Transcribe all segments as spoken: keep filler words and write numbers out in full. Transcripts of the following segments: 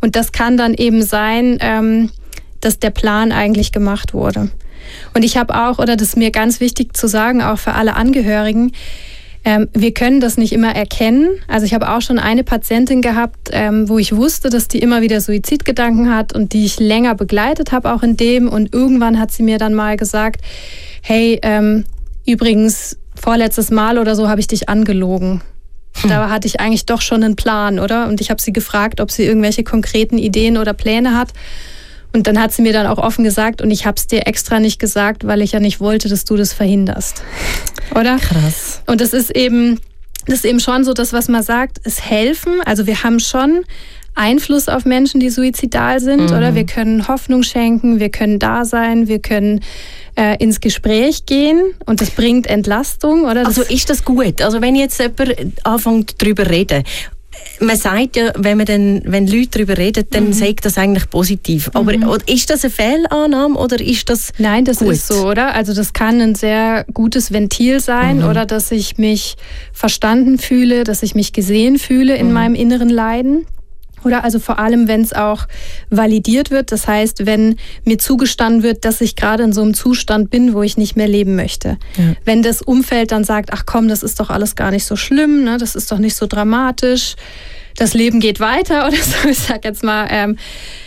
Und das kann dann eben sein, ähm, dass der Plan eigentlich gemacht wurde. Und ich habe auch, oder das ist mir ganz wichtig zu sagen, auch für alle Angehörigen, ähm, wir können das nicht immer erkennen. Also ich habe auch schon eine Patientin gehabt, ähm, wo ich wusste, dass die immer wieder Suizidgedanken hat und die ich länger begleitet habe auch in dem. Und irgendwann hat sie mir dann mal gesagt, hey, ähm, übrigens, vorletztes Mal oder so habe ich dich angelogen. Hm. Da hatte ich eigentlich doch schon einen Plan, oder? Und ich habe sie gefragt, ob sie irgendwelche konkreten Ideen oder Pläne hat. Und dann hat sie mir dann auch offen gesagt, und ich habe es dir extra nicht gesagt, weil ich ja nicht wollte, dass du das verhinderst. Oder? Krass. Und das ist eben, das ist eben schon so das, was man sagt, es helfen. Also wir haben schon Einfluss auf Menschen, die suizidal sind, mhm. oder? Wir können Hoffnung schenken, wir können da sein, wir können äh, ins Gespräch gehen und das bringt Entlastung, oder? Das also ist das gut? Also wenn jetzt jemand anfängt darüber reden, man sagt ja, wenn, man dann, wenn Leute darüber reden, dann mhm. sagt das eigentlich positiv. Aber mhm. ist das eine Fehlannahme oder ist das Nein, das gut? ist so, oder? Also das kann ein sehr gutes Ventil sein, mhm. oder dass ich mich verstanden fühle, dass ich mich gesehen fühle in mhm. meinem inneren Leiden. Oder also vor allem, wenn es auch validiert wird. Das heißt, wenn mir zugestanden wird, dass ich gerade in so einem Zustand bin, wo ich nicht mehr leben möchte. Ja. Wenn das Umfeld dann sagt, ach komm, das ist doch alles gar nicht so schlimm, ne? Das ist doch nicht so dramatisch, das Leben geht weiter oder so. Ich sag jetzt mal, ähm,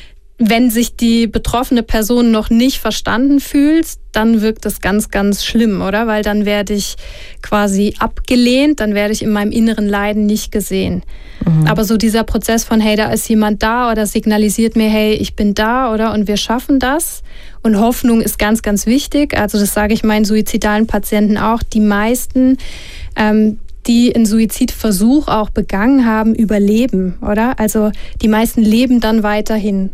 wenn sich die betroffene Person noch nicht verstanden fühlt, dann wirkt das ganz, ganz schlimm, oder? Weil dann werde ich quasi abgelehnt, dann werde ich in meinem inneren Leiden nicht gesehen. Mhm. Aber so dieser Prozess von, hey, da ist jemand da oder signalisiert mir, hey, ich bin da, oder? Und wir schaffen das. Und Hoffnung ist ganz, ganz wichtig. Also das sage ich meinen suizidalen Patienten auch. Die meisten, ähm, die einen Suizidversuch auch begangen haben, überleben, oder? Also die meisten leben dann weiterhin.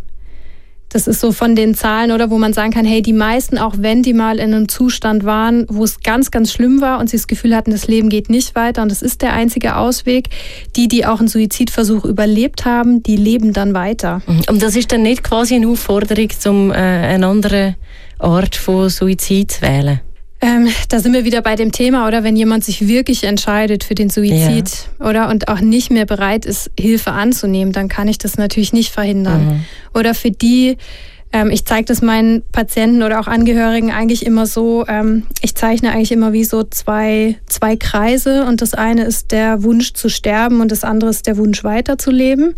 Das ist so von den Zahlen, oder, wo man sagen kann, hey, die meisten, auch wenn die mal in einem Zustand waren, wo es ganz, ganz schlimm war und sie das Gefühl hatten, das Leben geht nicht weiter und das ist der einzige Ausweg, die, die auch einen Suizidversuch überlebt haben, die leben dann weiter. Und das ist dann nicht quasi eine Aufforderung, um äh, eine andere Art von Suizid zu wählen? Ähm, da sind wir wieder bei dem Thema, oder, wenn jemand sich wirklich entscheidet für den Suizid, ja. oder, und auch nicht mehr bereit ist, Hilfe anzunehmen, dann kann ich das natürlich nicht verhindern. Mhm. Oder für die, ähm, ich zeige das meinen Patienten oder auch Angehörigen eigentlich immer so, ähm, ich zeichne eigentlich immer wie so zwei, zwei Kreise und das eine ist der Wunsch zu sterben und das andere ist der Wunsch weiterzuleben.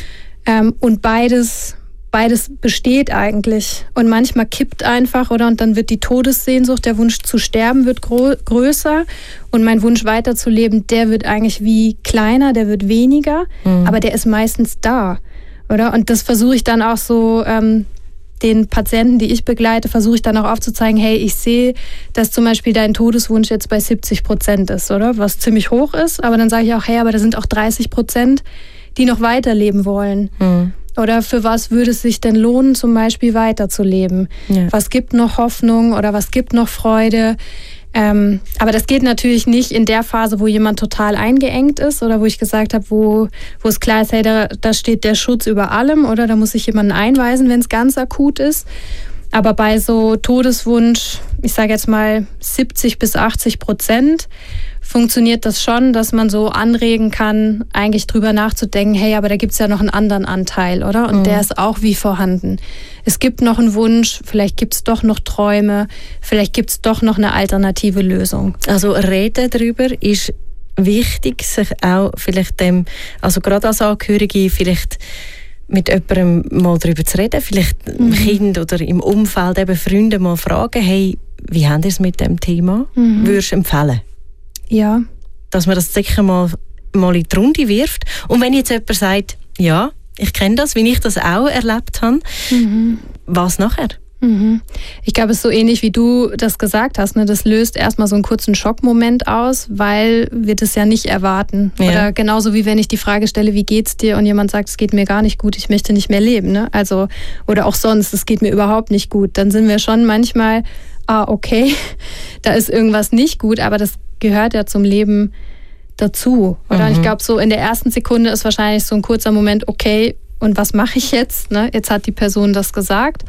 Ähm, und beides Beides besteht eigentlich und manchmal kippt einfach, oder, und dann wird die Todessehnsucht, der Wunsch zu sterben wird gro- größer und mein Wunsch weiterzuleben, der wird eigentlich wie kleiner, der wird weniger, mhm. aber der ist meistens da, oder? Und das versuche ich dann auch so ähm, den Patienten, die ich begleite, versuche ich dann auch aufzuzeigen, hey, ich sehe, dass zum Beispiel dein Todeswunsch jetzt bei siebzig Prozent ist, oder? Was ziemlich hoch ist, aber dann sage ich auch, hey, aber da sind auch dreißig Prozent, die noch weiterleben wollen. Mhm. Oder für was würde es sich denn lohnen, zum Beispiel weiterzuleben? Ja. Was gibt noch Hoffnung oder was gibt noch Freude? Ähm, aber das geht natürlich nicht in der Phase, wo jemand total eingeengt ist oder wo ich gesagt habe, wo, wo es klar ist, hey, da, da steht der Schutz über allem, oder da muss ich jemanden einweisen, wenn es ganz akut ist. Aber bei so Todeswunsch, ich sage jetzt mal siebzig bis achtzig Prozent, funktioniert das schon, dass man so anregen kann, eigentlich drüber nachzudenken, hey, aber da gibt es ja noch einen anderen Anteil, oder? Und mhm. der ist auch wie vorhanden. Es gibt noch einen Wunsch, vielleicht gibt es doch noch Träume, vielleicht gibt es doch noch eine alternative Lösung. Also reden darüber ist wichtig, sich auch vielleicht dem, also gerade als Angehörige, vielleicht mit jemandem mal darüber zu reden, vielleicht mhm. Kind oder im Umfeld, eben Freunde mal fragen, hey, wie habt ihr es mit dem Thema? Mhm. Würdest du empfehlen? Ja. Dass man das sicher mal, mal in die Runde wirft. Und wenn jetzt jemand sagt, ja, ich kenne das, wie ich das auch erlebt habe, mhm. was nachher? Mhm. Ich glaube, es ist so ähnlich, wie du das gesagt hast. Ne? Das löst erstmal so einen kurzen Schockmoment aus, weil wir das ja nicht erwarten. Ja. Oder genauso wie wenn ich die Frage stelle, wie geht's dir? Und jemand sagt, es geht mir gar nicht gut, ich möchte nicht mehr leben. Ne? Also, oder auch sonst, es geht mir überhaupt nicht gut. Dann sind wir schon manchmal, ah, okay, da ist irgendwas nicht gut, aber das gehört ja zum Leben dazu. Oder? Mhm. Ich glaube, so in der ersten Sekunde ist wahrscheinlich so ein kurzer Moment, okay, und was mache ich jetzt? Ne? Jetzt hat die Person das gesagt.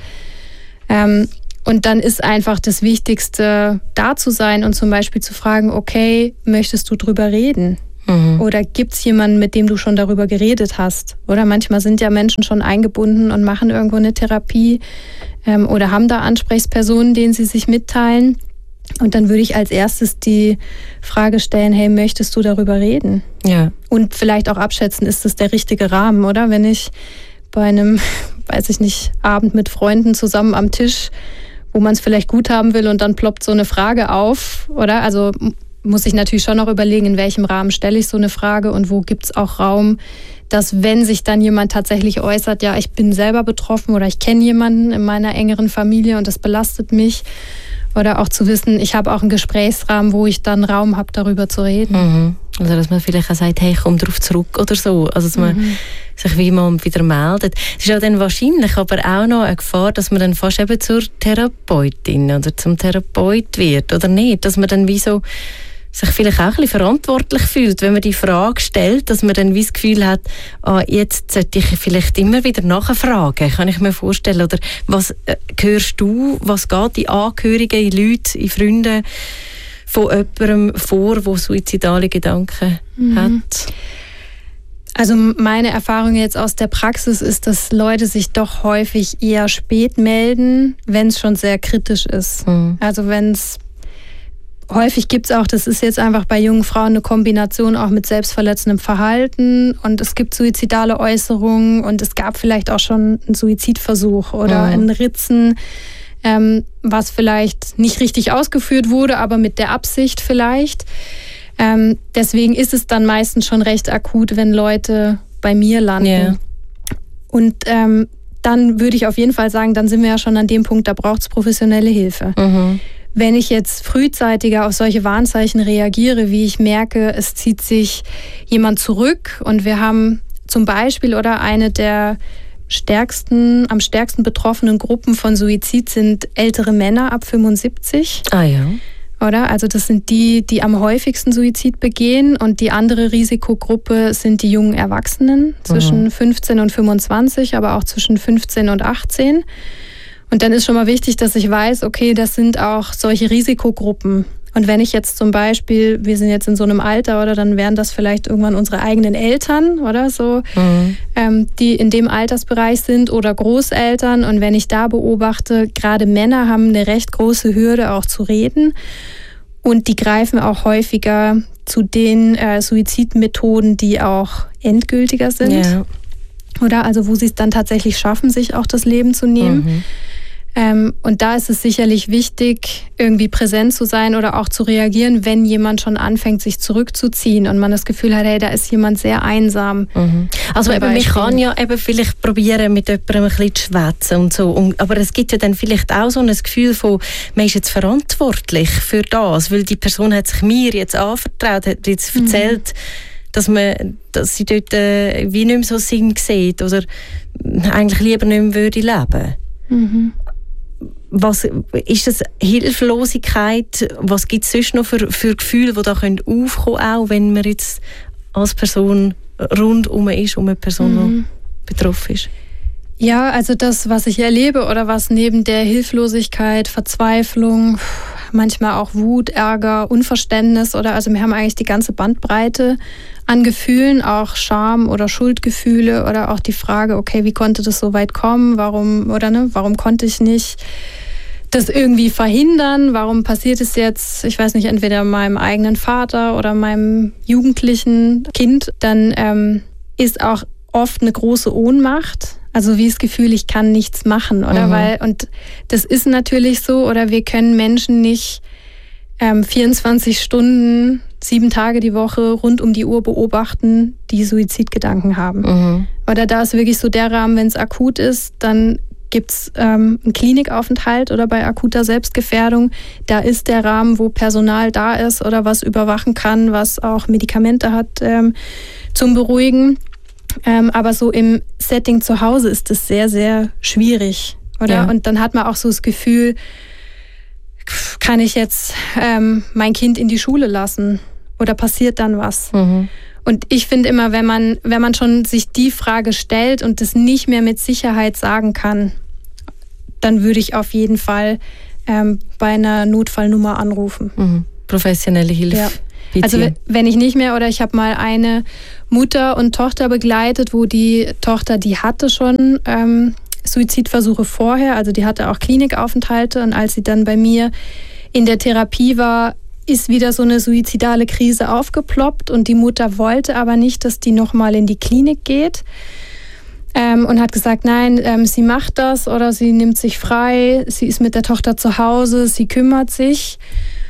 Ähm, und dann ist einfach das Wichtigste, da zu sein und zum Beispiel zu fragen, okay, möchtest du drüber reden? Mhm. Oder gibt es jemanden, mit dem du schon darüber geredet hast? Oder manchmal sind ja Menschen schon eingebunden und machen irgendwo eine Therapie ähm, oder haben da Ansprechpersonen, denen sie sich mitteilen. Und dann würde ich als erstes die Frage stellen, hey, möchtest du darüber reden? Ja. Und vielleicht auch abschätzen, ist das der richtige Rahmen, oder? Wenn ich bei einem, weiß ich nicht, Abend mit Freunden zusammen am Tisch, wo man es vielleicht gut haben will und dann ploppt so eine Frage auf, oder? Also muss ich natürlich schon noch überlegen, in welchem Rahmen stelle ich so eine Frage und wo gibt es auch Raum, dass wenn sich dann jemand tatsächlich äußert, ja, ich bin selber betroffen oder ich kenne jemanden in meiner engeren Familie und das belastet mich, oder auch zu wissen, ich habe auch einen Gesprächsrahmen, wo ich dann Raum habe, darüber zu reden. Mhm. Also dass man vielleicht auch sagt, hey, komm darauf zurück oder so. Also dass man mhm. sich wie man wieder meldet. Es ist ja dann wahrscheinlich aber auch noch eine Gefahr, dass man dann fast eben zur Therapeutin oder zum Therapeut wird, oder nicht? Dass man dann wie so sich vielleicht auch ein bisschen verantwortlich fühlt, wenn man die Frage stellt, dass man dann wie das Gefühl hat, ah, jetzt sollte ich vielleicht immer wieder nachfragen, kann ich mir vorstellen. Oder was äh, hörst du, was geht in Angehörigen, in Leuten, in Freunden von jemandem vor, der suizidale Gedanken mhm. hat? Also meine Erfahrung jetzt aus der Praxis ist, dass Leute sich doch häufig eher spät melden, wenn es schon sehr kritisch ist. Mhm. Also wenn es häufig gibt es auch, das ist jetzt einfach bei jungen Frauen eine Kombination auch mit selbstverletzendem Verhalten und es gibt suizidale Äußerungen und es gab vielleicht auch schon einen Suizidversuch oder mhm. ein Ritzen, ähm, was vielleicht nicht richtig ausgeführt wurde, aber mit der Absicht vielleicht. Ähm, deswegen ist es dann meistens schon recht akut, wenn Leute bei mir landen. Yeah. Und ähm, dann würde ich auf jeden Fall sagen, dann sind wir ja schon an dem Punkt, da braucht es professionelle Hilfe. Mhm. Wenn ich jetzt frühzeitiger auf solche Warnzeichen reagiere, wie ich merke, es zieht sich jemand zurück und wir haben zum Beispiel oder eine der stärksten, am stärksten betroffenen Gruppen von Suizid sind ältere Männer ab fünfundsiebzig. Ah ja. Oder? Also das sind die, die am häufigsten Suizid begehen und die andere Risikogruppe sind die jungen Erwachsenen zwischen mhm. fünfzehn und fünfundzwanzig, aber auch zwischen fünfzehn und achtzehn. Und dann ist schon mal wichtig, dass ich weiß, okay, das sind auch solche Risikogruppen. Und wenn ich jetzt zum Beispiel, wir sind jetzt in so einem Alter, oder dann wären das vielleicht irgendwann unsere eigenen Eltern oder so, mhm. ähm, die in dem Altersbereich sind oder Großeltern. Und wenn ich da beobachte, gerade Männer haben eine recht große Hürde auch zu reden. Und die greifen auch häufiger zu den äh, Suizidmethoden, die auch endgültiger sind. Ja. Oder also wo sie es dann tatsächlich schaffen, sich auch das Leben zu nehmen. Mhm. Ähm, und da ist es sicherlich wichtig, irgendwie präsent zu sein oder auch zu reagieren, wenn jemand schon anfängt, sich zurückzuziehen und man das Gefühl hat, hey, da ist jemand sehr einsam. Mhm. Also eben, man kann ja eben vielleicht probieren, mit jemandem ein bisschen zu schwätzen und so. Und, aber es gibt ja dann vielleicht auch so ein Gefühl von, man ist jetzt verantwortlich für das, weil die Person hat sich mir jetzt anvertraut, hat jetzt erzählt, mhm. dass, man, dass sie dort äh, wie nicht mehr so Sinn sieht oder eigentlich lieber nicht mehr würde leben. Mhm. Was ist das Hilflosigkeit? Was gibt es sonst noch für, für Gefühle, die da aufkommen können, auch wenn man jetzt als Person rundum ist, um eine Person, mhm. die betroffen ist? Ja, also das, was ich erlebe oder was neben der Hilflosigkeit, Verzweiflung, manchmal auch Wut, Ärger, Unverständnis oder also wir haben eigentlich die ganze Bandbreite an Gefühlen, auch Scham oder Schuldgefühle oder auch die Frage, okay, wie konnte das so weit kommen? Warum oder ne, warum konnte ich nicht das irgendwie verhindern? Warum passiert es jetzt, ich weiß nicht, entweder meinem eigenen Vater oder meinem jugendlichen Kind? Dann ähm, ist auch oft eine große Ohnmacht. Also wie das Gefühl, ich kann nichts machen, oder? Mhm. Weil, und das ist natürlich so, oder wir können Menschen nicht ähm, vierundzwanzig Stunden, sieben Tage die Woche rund um die Uhr beobachten, die Suizidgedanken haben. Mhm. Oder da ist wirklich so der Rahmen, wenn es akut ist, dann gibt es ähm, einen Klinikaufenthalt oder bei akuter Selbstgefährdung. Da ist der Rahmen, wo Personal da ist oder was überwachen kann, was auch Medikamente hat ähm, zum Beruhigen. Ähm, aber so im Setting zu Hause ist das sehr, sehr schwierig, oder? Ja. Und dann hat man auch so das Gefühl, kann ich jetzt ähm, mein Kind in die Schule lassen oder passiert dann was? Mhm. Und ich finde immer, wenn man, wenn man schon sich die Frage stellt und das nicht mehr mit Sicherheit sagen kann, dann würde ich auf jeden Fall ähm, bei einer Notfallnummer anrufen. Mhm. Professionelle Hilfe. Ja. Also wenn ich nicht mehr, oder ich habe mal eine Mutter und Tochter begleitet, wo die Tochter, die hatte schon ähm, Suizidversuche vorher, also die hatte auch Klinikaufenthalte, und als sie dann bei mir in der Therapie war, ist wieder so eine suizidale Krise aufgeploppt, und die Mutter wollte aber nicht, dass die nochmal in die Klinik geht. Ähm, und hat gesagt, nein, ähm, sie macht das oder sie nimmt sich frei, sie ist mit der Tochter zu Hause, sie kümmert sich.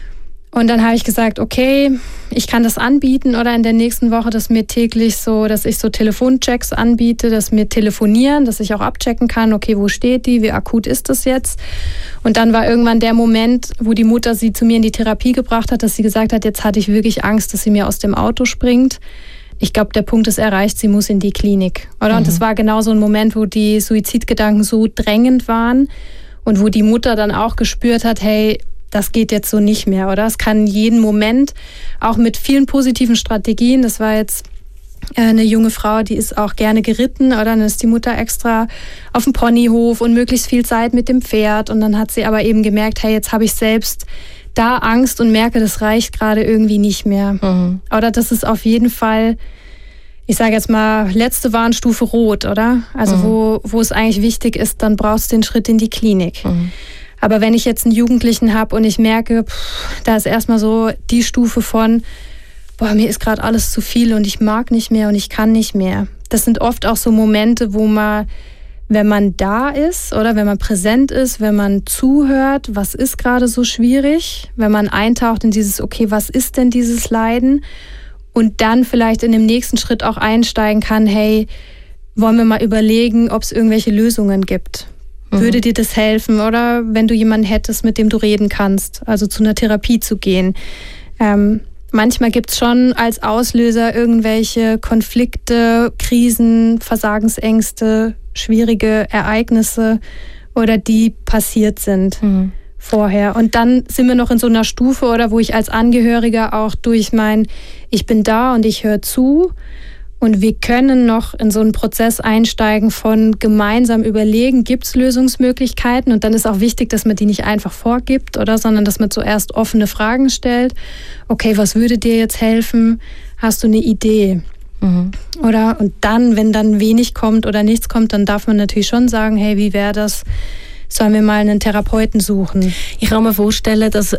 Und dann habe ich gesagt, okay, ich kann das anbieten, oder in der nächsten Woche, dass mir täglich so, dass ich so Telefonchecks anbiete, dass mir telefonieren, dass ich auch abchecken kann, okay, wo steht die, wie akut ist das jetzt? Und dann war irgendwann der Moment, wo die Mutter sie zu mir in die Therapie gebracht hat, dass sie gesagt hat, jetzt hatte ich wirklich Angst, dass sie mir aus dem Auto springt. Ich glaube, der Punkt ist erreicht, sie muss in die Klinik, oder? Mhm. Und das war genau so ein Moment, wo die Suizidgedanken so drängend waren und wo die Mutter dann auch gespürt hat, hey, das geht jetzt so nicht mehr, oder? Es kann jeden Moment, auch mit vielen positiven Strategien, das war jetzt eine junge Frau, die ist auch gerne geritten, oder? Dann ist die Mutter extra auf dem Ponyhof und möglichst viel Zeit mit dem Pferd, und dann hat sie aber eben gemerkt, hey, jetzt habe ich selbst da Angst und merke, das reicht gerade irgendwie nicht mehr. Mhm. Oder das ist auf jeden Fall, ich sage jetzt mal, letzte Warnstufe rot, oder? Also mhm. wo, wo es eigentlich wichtig ist, dann brauchst du den Schritt in die Klinik. Mhm. Aber wenn ich jetzt einen Jugendlichen habe und ich merke, pff, da ist erstmal so die Stufe von, boah, mir ist gerade alles zu viel und ich mag nicht mehr und ich kann nicht mehr. Das sind oft auch so Momente, wo man, wenn man da ist oder wenn man präsent ist, wenn man zuhört, was ist gerade so schwierig, wenn man eintaucht in dieses, okay, was ist denn dieses Leiden, und dann vielleicht in dem nächsten Schritt auch einsteigen kann, hey, wollen wir mal überlegen, ob es irgendwelche Lösungen gibt. Mhm. Würde dir das helfen, oder wenn du jemanden hättest, mit dem du reden kannst, also zu einer Therapie zu gehen. Ähm, manchmal gibt es schon als Auslöser irgendwelche Konflikte, Krisen, Versagensängste, schwierige Ereignisse, oder die passiert sind mhm. vorher. Und dann sind wir noch in so einer Stufe, oder wo ich als Angehöriger auch durch mein, ich bin da und ich höre zu, und wir können noch in so einen Prozess einsteigen von gemeinsam überlegen, gibt es Lösungsmöglichkeiten? Und dann ist auch wichtig, dass man die nicht einfach vorgibt, oder, sondern dass man zuerst offene Fragen stellt. Okay, was würde dir jetzt helfen? Hast du eine Idee? Mhm. Oder, und dann, wenn dann wenig kommt oder nichts kommt, dann darf man natürlich schon sagen, hey, wie wäre das? Sollen wir mal einen Therapeuten suchen? Ich kann mir vorstellen, dass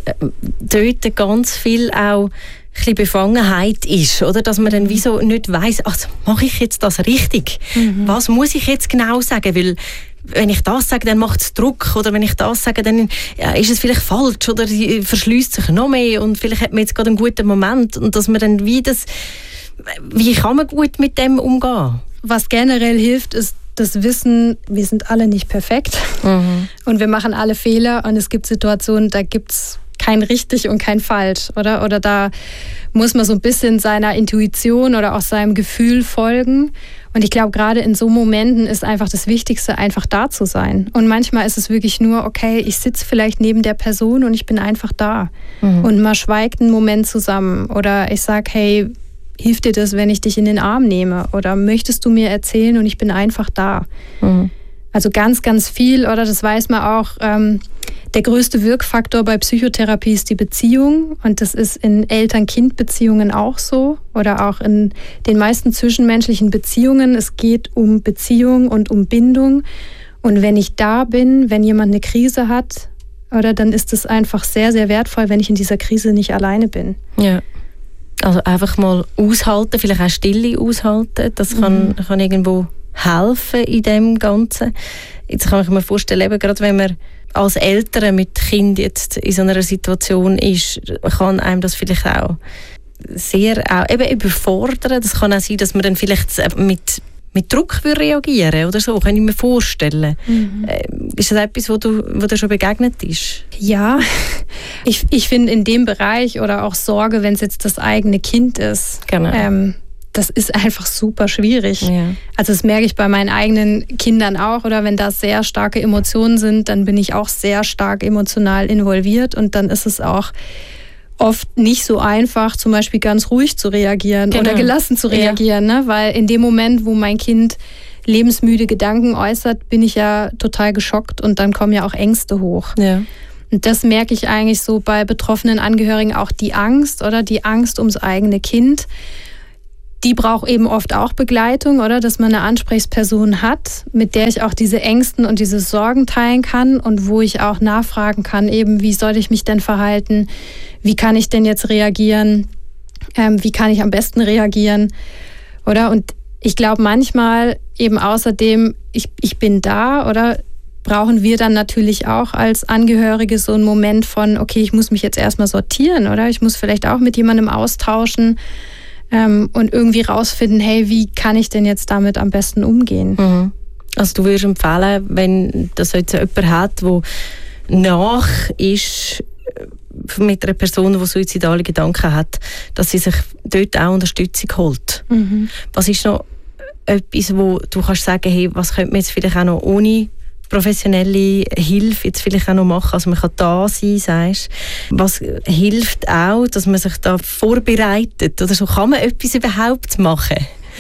dort ganz viel auch ein bisschen Befangenheit ist, oder? Dass man dann wie so nicht weiss, also mache ich jetzt das richtig? Mhm. Was muss ich jetzt genau sagen? Weil wenn ich das sage, dann macht es Druck, oder wenn ich das sage, dann ja, ist es vielleicht falsch, oder sie verschließt sich noch mehr und vielleicht hat man jetzt gerade einen guten Moment, und dass man dann wie das, wie kann man gut mit dem umgehen? Was generell hilft, ist das Wissen, wir sind alle nicht perfekt mhm. und wir machen alle Fehler, und es gibt Situationen, da gibt es kein richtig und kein falsch, oder? Oder da muss man so ein bisschen seiner Intuition oder auch seinem Gefühl folgen. Und ich glaube, gerade in so Momenten ist einfach das Wichtigste, einfach da zu sein. Und manchmal ist es wirklich nur, okay, ich sitze vielleicht neben der Person und ich bin einfach da. Mhm. Und man schweigt einen Moment zusammen. Oder ich sage, hey, hilft dir das, wenn ich dich in den Arm nehme? Oder möchtest du mir erzählen und ich bin einfach da? Mhm. Also ganz, ganz viel, oder das weiß man auch, ähm, der größte Wirkfaktor bei Psychotherapie ist die Beziehung, und das ist in Eltern-Kind-Beziehungen auch so, oder auch in den meisten zwischenmenschlichen Beziehungen. Es geht um Beziehung und um Bindung, und wenn ich da bin, wenn jemand eine Krise hat, oder dann ist es einfach sehr, sehr wertvoll, wenn ich in dieser Krise nicht alleine bin. Ja. Also einfach mal aushalten, vielleicht auch Stille aushalten, das kann, mhm. kann irgendwo helfen in dem Ganzen. Jetzt kann ich mir vorstellen, eben gerade wenn man als Eltern mit Kind jetzt in so einer Situation ist, kann einem das vielleicht auch sehr auch eben überfordern. Das kann auch sein, dass man dann vielleicht mit, mit Druck reagieren oder so, kann ich mir vorstellen. Mhm. Ist das etwas, wo du, wo dir schon begegnet ist? Ja, ich, ich finde in dem Bereich, oder auch Sorge, wenn es jetzt das eigene Kind ist, genau. ähm, das ist einfach super schwierig. Ja. Also das merke ich bei meinen eigenen Kindern auch, oder wenn da sehr starke Emotionen sind, dann bin ich auch sehr stark emotional involviert, und dann ist es auch oft nicht so einfach, zum Beispiel ganz ruhig zu reagieren genau. oder gelassen zu reagieren, ja. ne? Weil in dem Moment, wo mein Kind lebensmüde Gedanken äußert, bin ich ja total geschockt, und dann kommen ja auch Ängste hoch. Ja. Und das merke ich eigentlich so bei betroffenen Angehörigen, auch die Angst oder die Angst ums eigene Kind. Die braucht eben oft auch Begleitung, oder? Dass man eine Ansprechperson hat, mit der ich auch diese Ängsten und diese Sorgen teilen kann und wo ich auch nachfragen kann, eben, wie soll ich mich denn verhalten? Wie kann ich denn jetzt reagieren? Ähm, wie kann ich am besten reagieren? Oder? Und ich glaube manchmal eben außerdem, ich, ich bin da, oder brauchen wir dann natürlich auch als Angehörige so einen Moment von, okay, ich muss mich jetzt erstmal sortieren, oder? Ich muss vielleicht auch mit jemandem austauschen ähm, und irgendwie rausfinden, hey, wie kann ich denn jetzt damit am besten umgehen? Mhm. Also du würdest empfehlen, wenn das jetzt jemand hat, der nach ist mit einer Person, die suizidale Gedanken hat, dass sie sich dort auch Unterstützung holt. Mhm. Was ist noch etwas, wo du kannst sagen, hey, was könnte man jetzt vielleicht auch noch ohne professionelle Hilfe jetzt vielleicht auch noch machen? Also man kann da sein, sagst. Was hilft auch, dass man sich da vorbereitet? Oder so, kann man etwas überhaupt machen?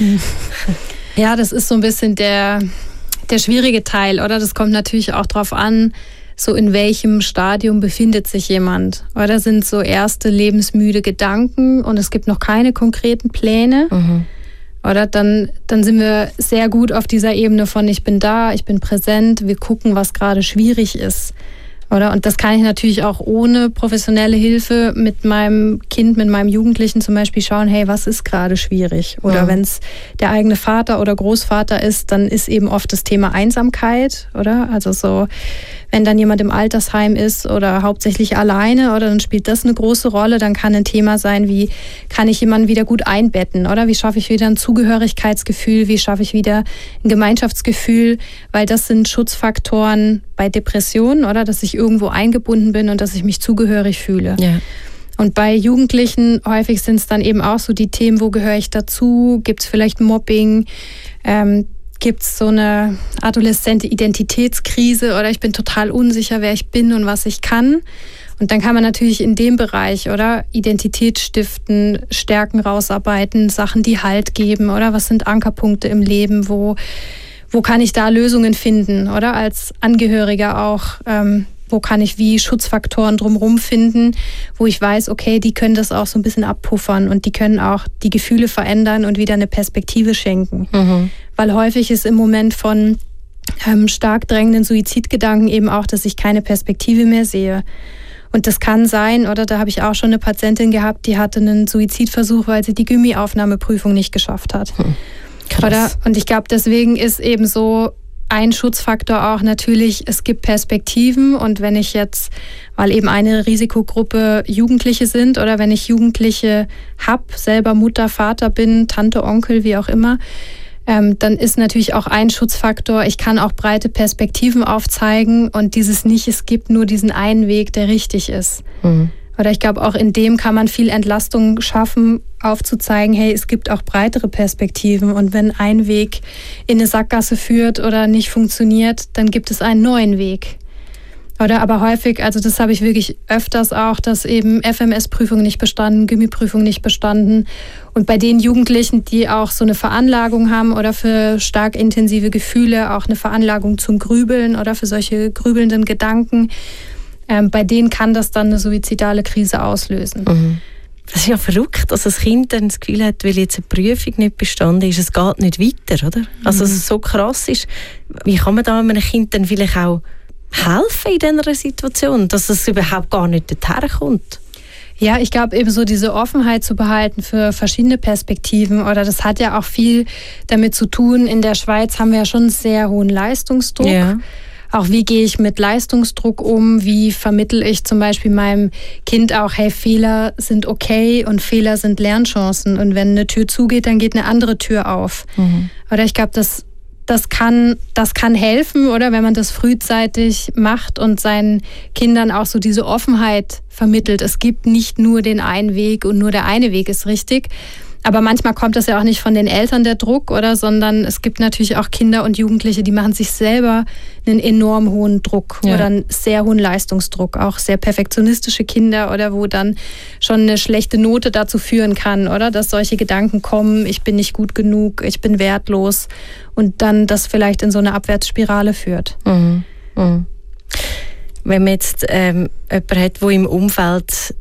Ja, das ist so ein bisschen der, der schwierige Teil, oder? Das kommt natürlich auch darauf an, so in welchem Stadium befindet sich jemand. Oder sind so erste lebensmüde Gedanken und es gibt noch keine konkreten Pläne. Mhm. Oder dann, dann sind wir sehr gut auf dieser Ebene von ich bin da, ich bin präsent, wir gucken, was gerade schwierig ist. Oder? Und das kann ich natürlich auch ohne professionelle Hilfe mit meinem Kind, mit meinem Jugendlichen zum Beispiel schauen, hey, was ist gerade schwierig? Oder mhm. wenn es der eigene Vater oder Großvater ist, dann ist eben oft das Thema Einsamkeit, oder? Also so, wenn dann jemand im Altersheim ist oder hauptsächlich alleine, oder dann spielt das eine große Rolle. Dann kann ein Thema sein, wie kann ich jemanden wieder gut einbetten, oder? Wie schaffe ich wieder ein Zugehörigkeitsgefühl? Wie schaffe ich wieder ein Gemeinschaftsgefühl? Weil das sind Schutzfaktoren bei Depressionen, oder? Dass ich irgendwo eingebunden bin und dass ich mich zugehörig fühle. Ja. Und bei Jugendlichen häufig sind es dann eben auch so die Themen, wo gehöre ich dazu? Gibt es vielleicht Mobbing? Ähm, Gibt es so eine adoleszente Identitätskrise, oder ich bin total unsicher, wer ich bin und was ich kann. Und dann kann man natürlich in dem Bereich, oder, Identität stiften, Stärken rausarbeiten, Sachen, die Halt geben, oder was sind Ankerpunkte im Leben, wo, wo kann ich da Lösungen finden, oder als Angehöriger auch, ähm, wo kann ich wie Schutzfaktoren drumherum finden, wo ich weiß, okay, die können das auch so ein bisschen abpuffern und die können auch die Gefühle verändern und wieder eine Perspektive schenken. Mhm. Weil häufig ist im Moment von ähm, stark drängenden Suizidgedanken eben auch, dass ich keine Perspektive mehr sehe. Und das kann sein, oder da habe ich auch schon eine Patientin gehabt, die hatte einen Suizidversuch, weil sie die Gymi-Aufnahmeprüfung nicht geschafft hat. Hm. Krass. Oder? Und ich glaube, deswegen ist eben so ein Schutzfaktor auch natürlich, es gibt Perspektiven, und wenn ich jetzt, weil eben eine Risikogruppe Jugendliche sind, oder wenn ich Jugendliche habe, selber Mutter, Vater bin, Tante, Onkel, wie auch immer, ähm, dann ist natürlich auch ein Schutzfaktor, ich kann auch breite Perspektiven aufzeigen und dieses nicht, es gibt nur diesen einen Weg, der richtig ist. Mhm. Oder ich glaube, auch in dem kann man viel Entlastung schaffen, aufzuzeigen, hey, es gibt auch breitere Perspektiven. Und wenn ein Weg in eine Sackgasse führt oder nicht funktioniert, dann gibt es einen neuen Weg. Oder aber häufig, also das habe ich wirklich öfters auch, dass eben F M S-Prüfung nicht bestanden, Gymi-Prüfung nicht bestanden. Und bei den Jugendlichen, die auch so eine Veranlagung haben oder für stark intensive Gefühle, auch eine Veranlagung zum Grübeln oder für solche grübelnden Gedanken, Ähm, bei denen kann das dann eine suizidale Krise auslösen. Mhm. Das ist ja verrückt, dass das Kind dann das Gefühl hat, weil jetzt eine Prüfung nicht bestanden ist, es geht nicht weiter, oder? Also, dass es so krass ist. Wie kann man da einem Kind dann vielleicht auch helfen in dieser Situation, dass es überhaupt gar nicht dorthin kommt? Ja, ich glaube eben so diese Offenheit zu behalten für verschiedene Perspektiven, oder das hat ja auch viel damit zu tun. In der Schweiz haben wir ja schon einen sehr hohen Leistungsdruck. Ja. Auch wie gehe ich mit Leistungsdruck um? Wie vermittle ich zum Beispiel meinem Kind auch, hey, Fehler sind okay und Fehler sind Lernchancen. Und wenn eine Tür zugeht, dann geht eine andere Tür auf. Mhm. Oder ich glaube, das, das, kann, das kann helfen, oder wenn man das frühzeitig macht und seinen Kindern auch so diese Offenheit vermittelt. Es gibt nicht nur den einen Weg und nur der eine Weg ist richtig. Aber manchmal kommt das ja auch nicht von den Eltern, der Druck, oder, sondern es gibt natürlich auch Kinder und Jugendliche, die machen sich selber einen enorm hohen Druck, ja, oder einen sehr hohen Leistungsdruck. Auch sehr perfektionistische Kinder, oder wo dann schon eine schlechte Note dazu führen kann, oder, dass solche Gedanken kommen, ich bin nicht gut genug, ich bin wertlos, und dann das vielleicht in so eine Abwärtsspirale führt. Mhm. Mhm. wenn man jetzt ähm, jemanden hat, der im Umfeld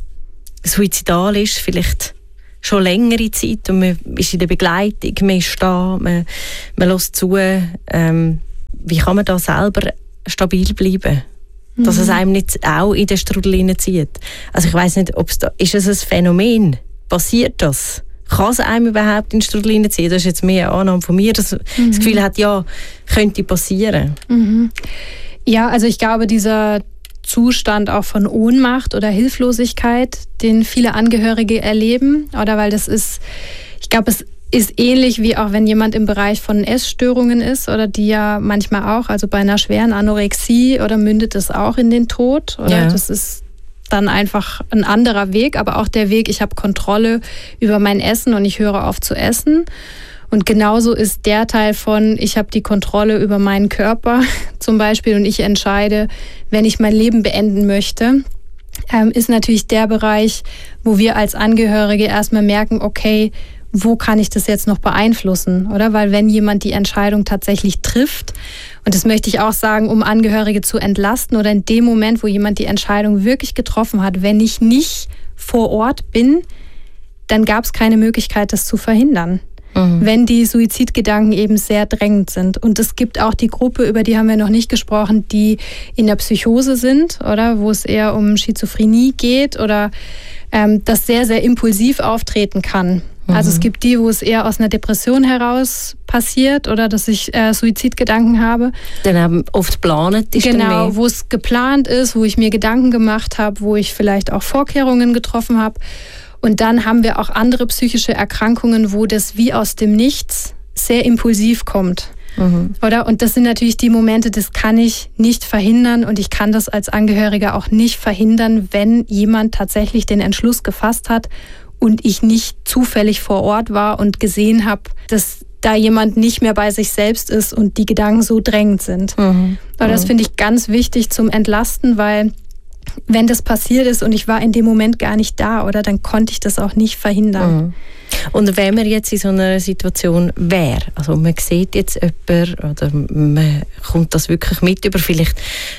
suizidal ist, vielleicht schon längere Zeit, und man ist in der Begleitung, man ist da, man, man hört zu, ähm, wie kann man da selber stabil bleiben? Mhm. Dass es einem nicht auch in den Strudel zieht. Also ich weiss nicht, ob's da, ist es ein Phänomen? Passiert das? Kann es einem überhaupt in den Strudel ziehen? Das ist jetzt mehr eine Annahme von mir, dass mhm. das Gefühl hat, ja, könnte passieren. Mhm. Ja, also ich glaube, dieser Zustand auch von Ohnmacht oder Hilflosigkeit, den viele Angehörige erleben, oder weil das ist, ich glaube, es ist ähnlich wie auch wenn jemand im Bereich von Essstörungen ist, oder die ja manchmal auch, also bei einer schweren Anorexie, oder mündet es auch in den Tod, oder ja. Das ist dann einfach ein anderer Weg, aber auch der Weg, ich habe Kontrolle über mein Essen und ich höre auf zu essen. Und genauso ist der Teil von, ich habe die Kontrolle über meinen Körper zum Beispiel und ich entscheide, wenn ich mein Leben beenden möchte, ähm, ist natürlich der Bereich, wo wir als Angehörige erstmal merken, okay, wo kann ich das jetzt noch beeinflussen, oder? Weil wenn jemand die Entscheidung tatsächlich trifft, und das möchte ich auch sagen, um Angehörige zu entlasten, oder in dem Moment, wo jemand die Entscheidung wirklich getroffen hat, wenn ich nicht vor Ort bin, dann gab es keine Möglichkeit, das zu verhindern. Mhm. Wenn die Suizidgedanken eben sehr drängend sind. Und es gibt auch die Gruppe, über die haben wir noch nicht gesprochen, die in der Psychose sind, oder wo es eher um Schizophrenie geht, oder ähm, das sehr, sehr impulsiv auftreten kann. Mhm. Also es gibt die, wo es eher aus einer Depression heraus passiert, oder dass ich äh, Suizidgedanken habe. Dann haben oft geplant ist. Genau, wo es geplant ist, wo ich mir Gedanken gemacht habe, wo ich vielleicht auch Vorkehrungen getroffen habe. Und dann haben wir auch andere psychische Erkrankungen, wo das wie aus dem Nichts sehr impulsiv kommt. Mhm. Oder? Und das sind natürlich die Momente, das kann ich nicht verhindern, und ich kann das als Angehöriger auch nicht verhindern, wenn jemand tatsächlich den Entschluss gefasst hat und ich nicht zufällig vor Ort war und gesehen habe, dass da jemand nicht mehr bei sich selbst ist und die Gedanken so drängend sind. Mhm. Aber das finde ich ganz wichtig zum Entlasten, weil wenn das passiert ist und ich war in dem Moment gar nicht da, oder, dann konnte ich das auch nicht verhindern. Mhm. Und wenn man jetzt in so einer Situation wäre, also man sieht jetzt jemanden oder man kommt das wirklich mit über, vielleicht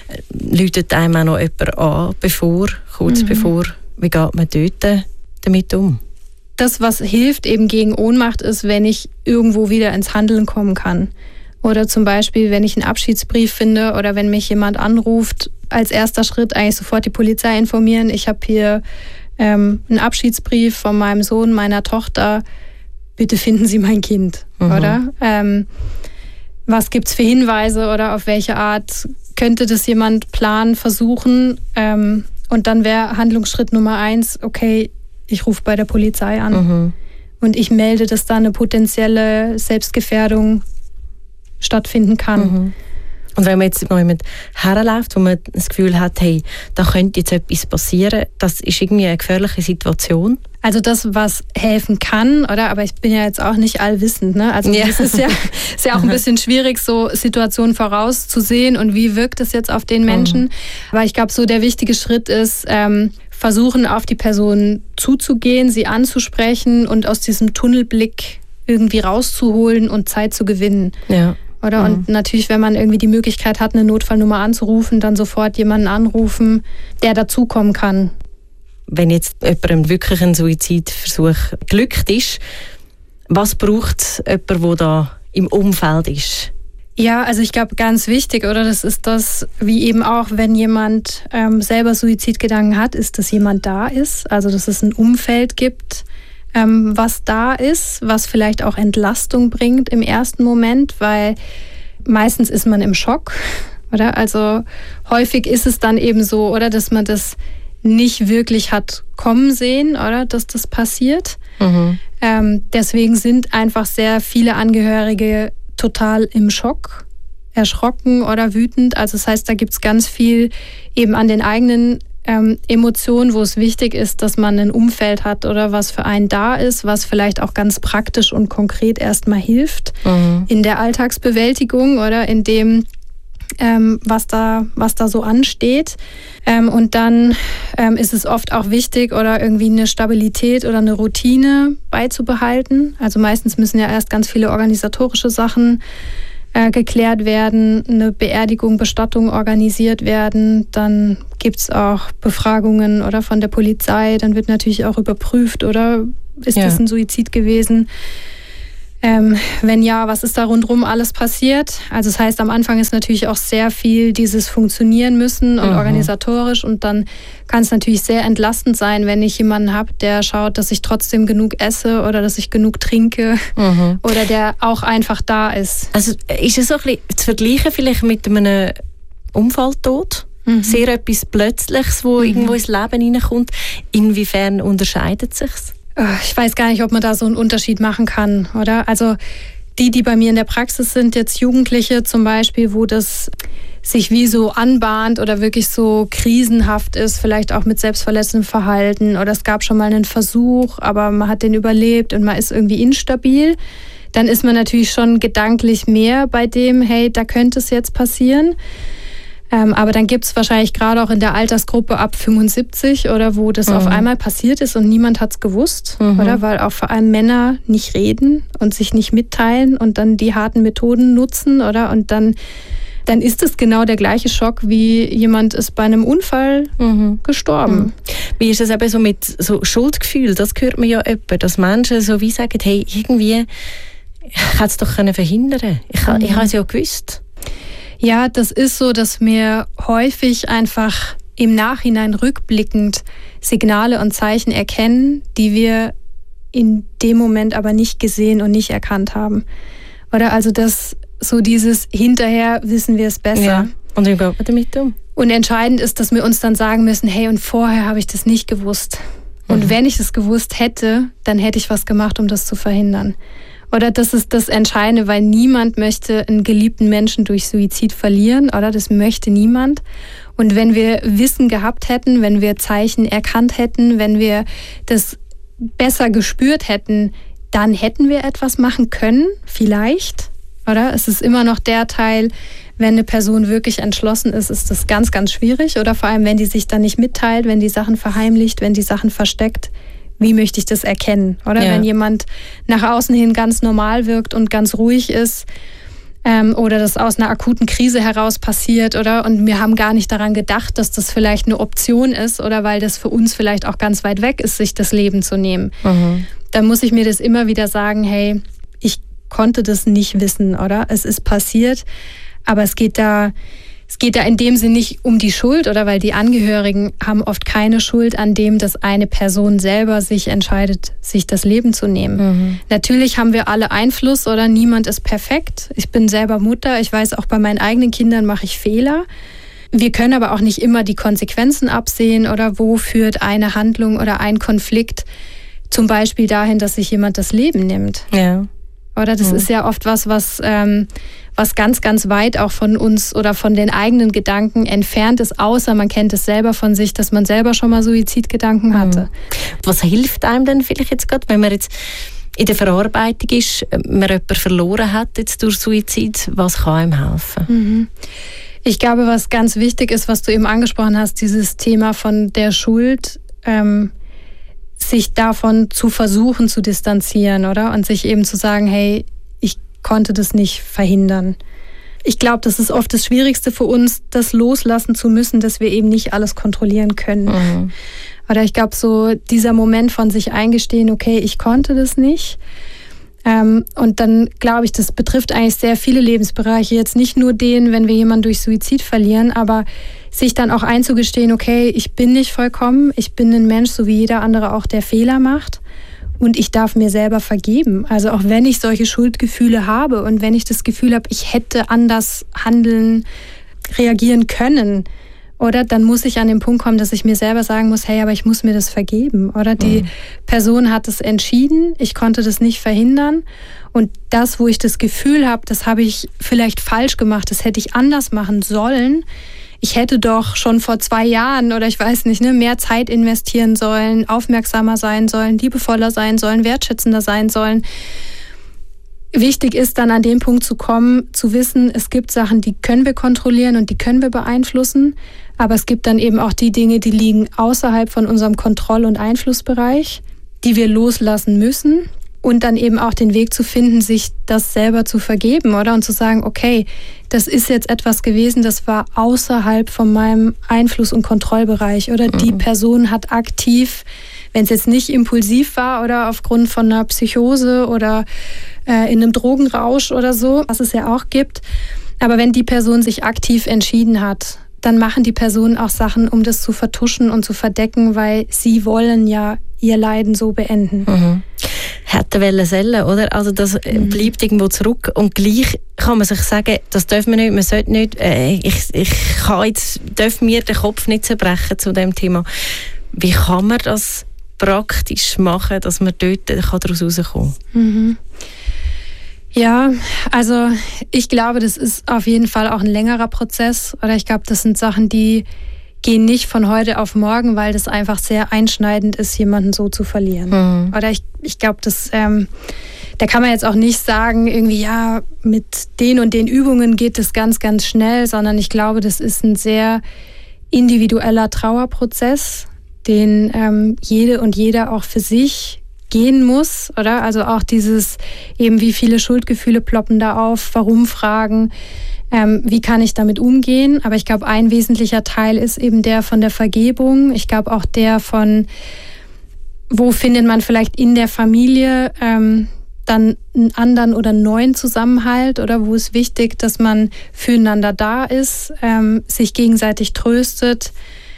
läutet einem auch noch jemand an, bevor, kurz mhm. bevor, wie geht man dort damit um? Das, was hilft eben gegen Ohnmacht, ist, wenn ich irgendwo wieder ins Handeln kommen kann. Oder zum Beispiel, wenn ich einen Abschiedsbrief finde oder wenn mich jemand anruft, als erster Schritt eigentlich sofort die Polizei informieren. Ich habe hier ähm, einen Abschiedsbrief von meinem Sohn, meiner Tochter. Bitte finden Sie mein Kind, mhm. oder? Ähm, was gibt's für Hinweise oder auf welche Art könnte das jemand planen, versuchen? Ähm, und dann wäre Handlungsschritt Nummer eins, okay, ich rufe bei der Polizei an mhm. und ich melde, dass da eine potenzielle Selbstgefährdung stattfinden kann. Mhm. Und wenn man jetzt noch jemand herläuft, wo man das Gefühl hat, hey, da könnte jetzt etwas passieren, das ist irgendwie eine gefährliche Situation. Also das, was helfen kann, oder? Aber ich bin ja jetzt auch nicht allwissend, ne? Also ja. Es ist ja, ist ja auch ein bisschen schwierig, so Situationen vorauszusehen und wie wirkt es jetzt auf den Menschen. Mhm. Aber ich glaube, so der wichtige Schritt ist, ähm, versuchen, auf die Person zuzugehen, sie anzusprechen und aus diesem Tunnelblick irgendwie rauszuholen und Zeit zu gewinnen. Ja. Oder? Mhm. Und natürlich, wenn man irgendwie die Möglichkeit hat, eine Notfallnummer anzurufen, dann sofort jemanden anrufen, der dazukommen kann. Wenn jetzt jemandem wirklich ein Suizidversuch geglückt ist, was braucht es jemand, der da im Umfeld ist? Ja, also ich glaube, ganz wichtig, oder? Das ist das, wie eben auch, wenn jemand ähm, selber Suizidgedanken hat, ist, dass jemand da ist. Also, dass es ein Umfeld gibt, ähm, was da ist, was vielleicht auch Entlastung bringt im ersten Moment, weil meistens ist man im Schock, oder? Also häufig ist es dann eben so, oder, dass man das nicht wirklich hat kommen sehen, oder, dass das passiert. Mhm. Ähm, deswegen sind einfach sehr viele Angehörige total im Schock, erschrocken oder wütend. Also das heißt, da gibt es ganz viel eben an den eigenen ähm, Emotionen, wo es wichtig ist, dass man ein Umfeld hat, oder was für einen da ist, was vielleicht auch ganz praktisch und konkret erstmal hilft mhm. in der Alltagsbewältigung oder in dem, ähm, was da, was da so ansteht. Ähm, und dann ähm, ist es oft auch wichtig, oder irgendwie eine Stabilität oder eine Routine beizubehalten. Also meistens müssen ja erst ganz viele organisatorische Sachen äh, geklärt werden, eine Beerdigung, Bestattung organisiert werden. Dann gibt es auch Befragungen oder von der Polizei. Dann wird natürlich auch überprüft, oder ist Ja. das ein Suizid gewesen? Ähm, wenn ja, was ist da rundherum alles passiert? Also das heißt, am Anfang ist natürlich auch sehr viel dieses Funktionieren müssen und Mhm. organisatorisch, und dann kann es natürlich sehr entlastend sein, wenn ich jemanden habe, der schaut, dass ich trotzdem genug esse oder dass ich genug trinke Mhm. oder der auch einfach da ist. Also ist es so ein bisschen zu vergleichen vielleicht mit einem Unfalltod? Mhm. Sehr etwas Plötzliches, wo Mhm. irgendwo ins Leben hineinkommt. Inwiefern unterscheidet es sich? Ich weiß gar nicht, ob man da so einen Unterschied machen kann, oder? Also die, die bei mir in der Praxis sind, jetzt Jugendliche zum Beispiel, wo das sich wie so anbahnt oder wirklich so krisenhaft ist, vielleicht auch mit selbstverletzendem Verhalten, oder es gab schon mal einen Versuch, aber man hat den überlebt und man ist irgendwie instabil, dann ist man natürlich schon gedanklich mehr bei dem, hey, da könnte es jetzt passieren. Ähm, aber dann gibt es wahrscheinlich gerade auch in der Altersgruppe ab fünfundsiebzig, oder wo das Mhm. auf einmal passiert ist und niemand hat es gewusst, Mhm. oder? Weil auch vor allem Männer nicht reden und sich nicht mitteilen und dann die harten Methoden nutzen, oder? Und dann, dann ist es genau der gleiche Schock, wie jemand ist bei einem Unfall Mhm. gestorben. Mhm. Wie ist es eben so mit so Schuldgefühl? Das hört man ja öppe, dass Menschen so wie sagen, hey, irgendwie, ich hätte es doch können verhindern. Ich, mhm. ich habe es ja gewusst. Ja, das ist so, dass wir häufig einfach im Nachhinein rückblickend Signale und Zeichen erkennen, die wir in dem Moment aber nicht gesehen und nicht erkannt haben. Oder also das so dieses hinterher wissen wir es besser. Ja. Und wie geht man damit um? Und entscheidend ist, dass wir uns dann sagen müssen, hey, und vorher habe ich das nicht gewusst. Und mhm. wenn ich es gewusst hätte, dann hätte ich was gemacht, um das zu verhindern. Oder das ist das Entscheidende, weil niemand möchte einen geliebten Menschen durch Suizid verlieren, oder? Das möchte niemand. Und wenn wir Wissen gehabt hätten, wenn wir Zeichen erkannt hätten, wenn wir das besser gespürt hätten, dann hätten wir etwas machen können, vielleicht, oder? Es ist immer noch der Teil, wenn eine Person wirklich entschlossen ist, ist das ganz, ganz schwierig. Oder vor allem, wenn die sich dann nicht mitteilt, wenn die Sachen verheimlicht, wenn die Sachen versteckt. Wie möchte ich das erkennen? Oder ja. wenn jemand nach außen hin ganz normal wirkt und ganz ruhig ist, ähm, oder das aus einer akuten Krise heraus passiert, oder? Und wir haben gar nicht daran gedacht, dass das vielleicht eine Option ist, oder weil das für uns vielleicht auch ganz weit weg ist, sich das Leben zu nehmen. Mhm. Dann muss ich mir das immer wieder sagen, hey, ich konnte das nicht wissen, oder? Es ist passiert, aber es geht da... Es geht da in dem Sinne nicht um die Schuld, oder? Weil die Angehörigen haben oft keine Schuld an dem, dass eine Person selber sich entscheidet, sich das Leben zu nehmen. Mhm. Natürlich haben wir alle Einfluss, oder? Niemand ist perfekt. Ich bin selber Mutter. Ich weiß, auch bei meinen eigenen Kindern mache ich Fehler. Wir können aber auch nicht immer die Konsequenzen absehen, oder wo führt eine Handlung oder ein Konflikt zum Beispiel dahin, dass sich jemand das Leben nimmt. Ja. Oder das mhm. ist ja oft was, was, ähm, was ganz, ganz weit auch von uns oder von den eigenen Gedanken entfernt ist, außer man kennt es selber von sich, dass man selber schon mal Suizidgedanken hatte. Mhm. Was hilft einem denn vielleicht jetzt gerade, wenn man jetzt in der Verarbeitung ist, man jemanden verloren hat jetzt durch Suizid, was kann einem helfen? Mhm. Ich glaube, was ganz wichtig ist, was du eben angesprochen hast, dieses Thema von der Schuld, ähm, sich davon zu versuchen zu distanzieren, oder? Und sich eben zu sagen, hey, ich konnte das nicht verhindern. Ich glaube, das ist oft das Schwierigste für uns, das loslassen zu müssen, dass wir eben nicht alles kontrollieren können. Mhm. Oder ich glaube, so dieser Moment von sich eingestehen, okay, ich konnte das nicht. Ähm, und dann glaube ich, das betrifft eigentlich sehr viele Lebensbereiche. Jetzt nicht nur den, wenn wir jemanden durch Suizid verlieren, aber sich dann auch einzugestehen, okay, ich bin nicht vollkommen, ich bin ein Mensch, so wie jeder andere auch, der Fehler macht. Und ich darf mir selber vergeben. Also auch wenn ich solche Schuldgefühle habe und wenn ich das Gefühl habe, ich hätte anders handeln, reagieren können, oder dann muss ich an den Punkt kommen, dass ich mir selber sagen muss, hey, aber ich muss mir das vergeben. Oder die mhm. Person hat es entschieden, ich konnte das nicht verhindern. Und das, wo ich das Gefühl habe, das habe ich vielleicht falsch gemacht, das hätte ich anders machen sollen. Ich hätte doch schon vor zwei Jahren oder ich weiß nicht, ne, mehr Zeit investieren sollen, aufmerksamer sein sollen, liebevoller sein sollen, wertschätzender sein sollen. Wichtig ist dann an den Punkt zu kommen, zu wissen, es gibt Sachen, die können wir kontrollieren und die können wir beeinflussen. Aber es gibt dann eben auch die Dinge, die liegen außerhalb von unserem Kontroll- und Einflussbereich, die wir loslassen müssen. und dann eben auch den Weg zu finden, sich das selber zu vergeben, oder? Und zu sagen, okay, das ist jetzt etwas gewesen, das war außerhalb von meinem Einfluss- und Kontrollbereich. Oder mhm. die Person hat aktiv, wenn es jetzt nicht impulsiv war oder aufgrund von einer Psychose oder äh, in einem Drogenrausch oder so, was es ja auch gibt. Aber wenn die Person sich aktiv entschieden hat, dann machen die Personen auch Sachen, um das zu vertuschen und zu verdecken, weil sie wollen ja ihr Leiden so beenden. Mhm. Hätte wollen sollen, oder? Also das mhm. bleibt irgendwo zurück und gleich kann man sich sagen, das dürfen wir nicht, man sollte nicht, äh, ich, ich kann jetzt, darf mir den Kopf nicht zerbrechen zu dem Thema. Wie kann man das praktisch machen, dass man dort daraus rauskommen kann? Mhm. Ja, also ich glaube, das ist auf jeden Fall auch ein längerer Prozess. Oder ich glaube, das sind Sachen, die gehen nicht von heute auf morgen, weil das einfach sehr einschneidend ist, jemanden so zu verlieren. Mhm. Oder ich, ich glaube, das, ähm, da kann man jetzt auch nicht sagen, irgendwie, ja, mit den und den Übungen geht es ganz, ganz schnell, sondern ich glaube, das ist ein sehr individueller Trauerprozess, den ähm, jede und jeder auch für sich gehen muss, oder? Also auch dieses eben, wie viele Schuldgefühle ploppen da auf, warum fragen, ähm, wie kann ich damit umgehen? Aber ich glaube, ein wesentlicher Teil ist eben der von der Vergebung. Ich glaube auch der von, wo findet man vielleicht in der Familie ähm, dann einen anderen oder neuen Zusammenhalt, oder wo ist wichtig, dass man füreinander da ist, ähm, sich gegenseitig tröstet,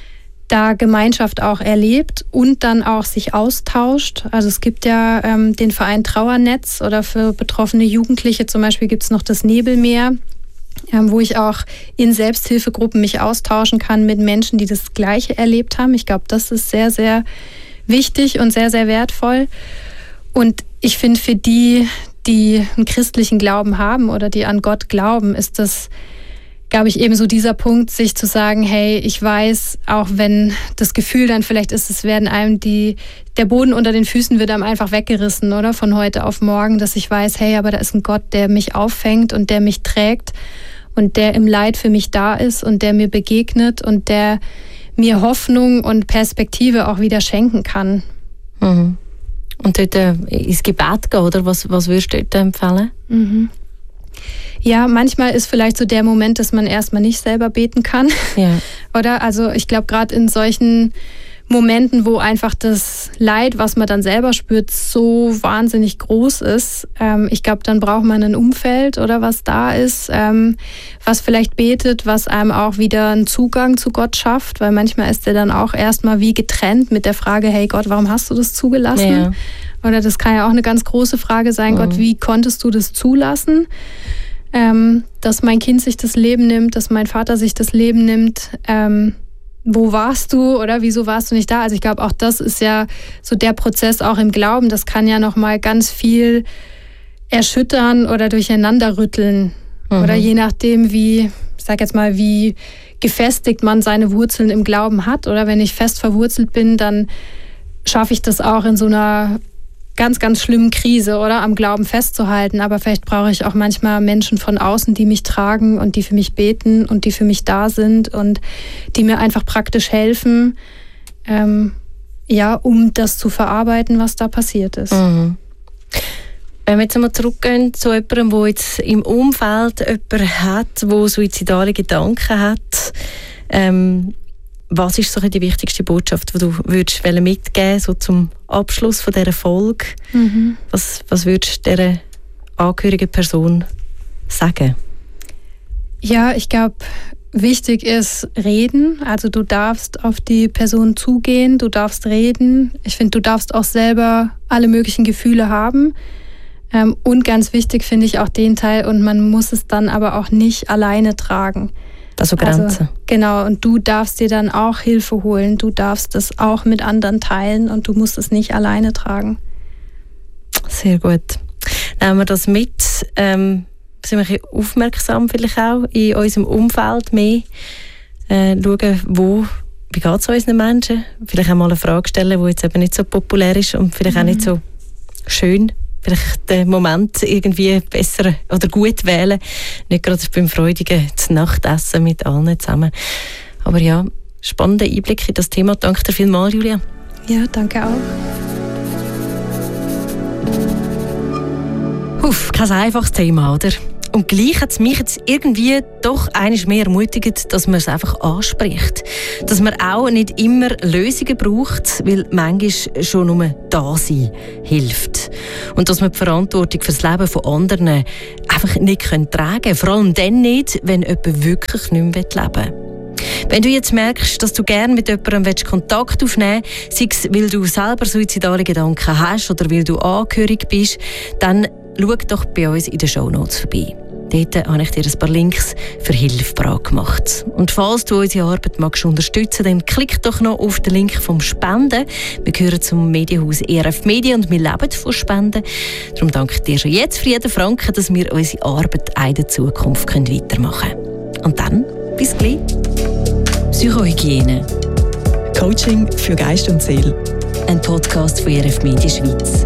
da Gemeinschaft auch erlebt und dann auch sich austauscht. Also es gibt ja ähm, den Verein Trauernetz, oder für betroffene Jugendliche zum Beispiel gibt es noch das Nebelmeer, ähm, wo ich auch in Selbsthilfegruppen mich austauschen kann mit Menschen, die das Gleiche erlebt haben. Ich glaube, das ist sehr, sehr wichtig und sehr, sehr wertvoll. Und ich finde, für die, die einen christlichen Glauben haben oder die an Gott glauben, ist das, glaube ich, eben so dieser Punkt, sich zu sagen, hey, ich weiß, auch wenn das Gefühl dann vielleicht ist, es werden einem die, der Boden unter den Füßen wird einem einfach weggerissen, oder? Von heute auf morgen, dass ich weiß, hey, aber da ist ein Gott, der mich auffängt und der mich trägt und der im Leid für mich da ist und der mir begegnet und der mir Hoffnung und Perspektive auch wieder schenken kann. Mhm. Und dort äh, ins Gebet gehen, oder? Was, was würdest du dort empfehlen? Mhm. Ja, manchmal ist vielleicht so der Moment, dass man erstmal nicht selber beten kann. Ja. Oder? Also ich glaube, gerade in solchen Momenten, wo einfach das Leid, was man dann selber spürt, so wahnsinnig groß ist, ähm, ich glaube, dann braucht man ein Umfeld, oder was da ist, ähm, was vielleicht betet, was einem auch wieder einen Zugang zu Gott schafft, weil manchmal ist der dann auch erstmal wie getrennt mit der Frage, hey Gott, warum hast du das zugelassen? Ja. Oder das kann ja auch eine ganz große Frage sein, mhm. Gott, wie konntest du das zulassen? Ähm, dass mein Kind sich das Leben nimmt, dass mein Vater sich das Leben nimmt. Ähm, wo warst du oder wieso warst du nicht da? Also ich glaube, auch das ist ja so der Prozess auch im Glauben. Das kann ja nochmal ganz viel erschüttern oder durcheinander rütteln. Mhm. Oder je nachdem, wie, ich sag jetzt mal, wie gefestigt man seine Wurzeln im Glauben hat. Oder wenn ich fest verwurzelt bin, dann schaffe ich das auch in so einer ganz, ganz schlimmen Krise, oder am Glauben festzuhalten. Aber vielleicht brauche ich auch manchmal Menschen von außen, die mich tragen und die für mich beten und die für mich da sind und die mir einfach praktisch helfen, ähm, ja, um das zu verarbeiten, was da passiert ist. Mhm. Wenn wir jetzt einmal zurückgehen zu jemandem, der jetzt im Umfeld jemanden hat, der suizidale Gedanken hat, ähm, was ist so die wichtigste Botschaft, die du würdest mitgeben, so zum Abschluss von dieser Folge? Mhm. Was, was würdest du dieser angehörigen Person sagen? Ja, ich glaube, wichtig ist reden. Also du darfst auf die Person zugehen, du darfst reden. Ich finde, du darfst auch selber alle möglichen Gefühle haben. Ähm, und ganz wichtig finde ich auch den Teil, und man muss es dann aber auch nicht alleine tragen. Also Grenzen. Also, genau, und du darfst dir dann auch Hilfe holen. Du darfst es auch mit anderen teilen und du musst es nicht alleine tragen. Sehr gut. Nehmen wir das mit. Ähm, sind wir ein bisschen aufmerksam vielleicht auch in unserem Umfeld mehr. Äh, schauen, wo, wie geht es unseren Menschen? Vielleicht auch mal eine Frage stellen, die jetzt eben nicht so populär ist und vielleicht mhm. auch nicht so schön. Vielleicht den Moment irgendwie besser oder gut wählen. Nicht gerade beim freudigen Nachtessen mit allen zusammen. Aber ja, spannender Einblick in das Thema. Danke dir vielmals, Julia. Ja, danke auch. Uff, kein einfaches Thema, oder? Und gleich hat es mich jetzt irgendwie doch einiges mehr ermutigt, dass man es einfach anspricht. Dass man auch nicht immer Lösungen braucht, weil manchmal schon nur da sein hilft. Und dass man die Verantwortung für das Leben von anderen einfach nicht tragen kann. Vor allem dann nicht, wenn jemand wirklich nicht mehr leben will. Wenn du jetzt merkst, dass du gerne mit jemandem Kontakt aufnehmen willst, sei es, weil du selber suizidale Gedanken hast oder weil du angehörig bist, dann schau doch bei uns in den Shownotes vorbei. Dort habe ich dir ein paar Links für Hilfe bereit gemacht. Und falls du unsere Arbeit magst unterstützen, dann klick doch noch auf den Link vom Spenden. Wir gehören zum Medienhaus E R F Media und wir leben von Spenden. Darum danke ich dir schon jetzt für jeden Franken, dass wir unsere Arbeit auch in der Zukunft weitermachen können. Und dann, bis gleich. Psychohygiene. Coaching für Geist und Seele. Ein Podcast von E R F Media Schweiz.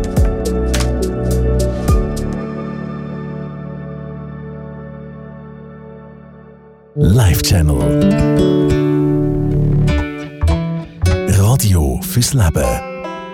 Live Channel. Radio fürs Leben.